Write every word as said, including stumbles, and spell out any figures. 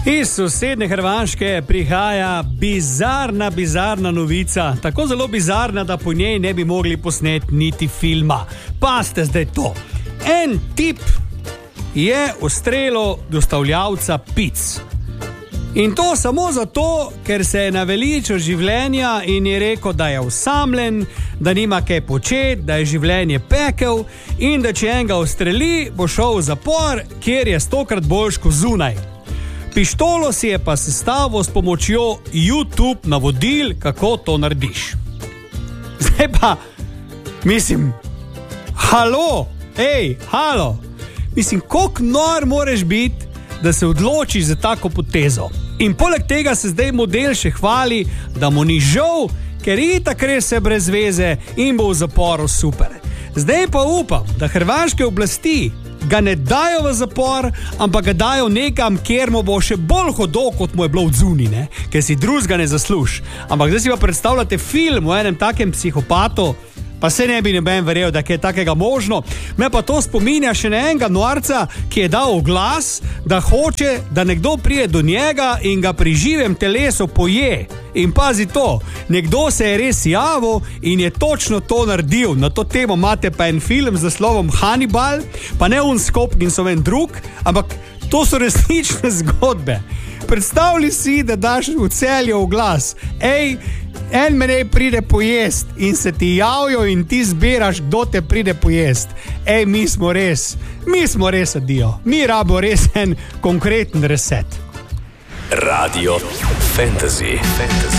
Iz sosednje Hrvaške prihaja bizarna, bizarna novica. Tako zelo bizarna, da po njej ne bi mogli posneti niti filma. Pazite zdaj to. En tip je ustrelil dostavljavca pic. In to samo zato, ker se je naveličal življenja in je rekel, da je osamljen, da nima kaj početi, da je življenje pekel in da če enega ustreli, bo šel v zapor, kjer je stokrat boljš kot zunaj. Pištolo si je pa sestavil s pomočjo YouTube navodil, kako to narediš. Zdaj pa, mislim, halo, ej, halo, mislim, koliko nor moraš biti, da se odločiš za tako potezo. In poleg tega se zdaj model še hvali, da mu ni žal, ker itak res je brez veze in bo v zaporu super. Zdaj pa upam, da hrvaške oblasti ga ne dajo v zapor, ampak ga dajo nekam, kjer mu bo še bolj hodo, kot mu je bilo v zuni, ne? Ker si drugega ne zasluž. Ampak zdaj si pa predstavljate film o enem takem psihopatu, pa se ne bi noben verjel, da je takega možno. Me pa to spominja še na enega norca, ki je dal oglas, da hoče, da nekdo prije do njega in ga pri živem telesu poje. In pazi to, nekdo se je res javil in je točno to naredil. Na to temo imate pa en film z naslovom Hannibal, pa ne un Skopkin so en drug, ampak to so resnične zgodbe. Predstavljaj si, da daš v Celju oglas, ej, en me ne pride pojest in se ti javijo in ti zbiraš, kdo te pride pojest. Ej, mi smo res, mi smo res adijo. Mi rabo res en konkreten reset. Radio Fantasy. Fantasy.